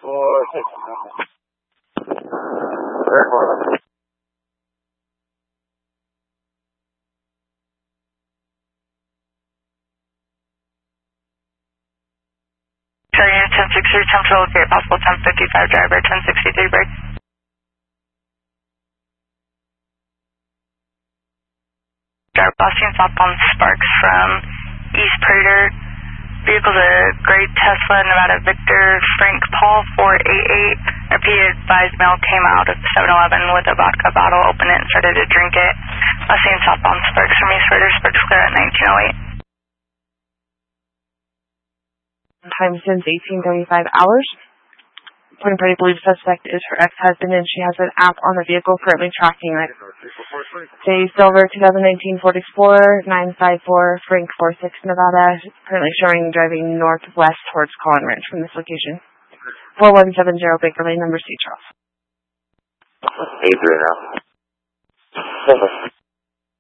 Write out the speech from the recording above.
Sorry, 1063, attempt to locate possible 1055 driver, 1063 break. Driver crossing southbound Sparks from East Prater. Vehicle's a gray Tesla, Nevada Victor, Frank Paul 488. Repeat advised male came out of 7-Eleven with a vodka bottle, opened it and started to drink it. Last seen southbound Sparks from East Prater, Sparks clear at 1908. Time since 1835 hours. Point party believes suspect is her ex-husband and she has an app on the vehicle currently tracking it. J. Silver 2019 Ford Explorer 954 Frank 46 Nevada. Currently showing driving northwest towards Collin Ranch from this location. 4170 Baker Lane, number C, Charles. 83 now.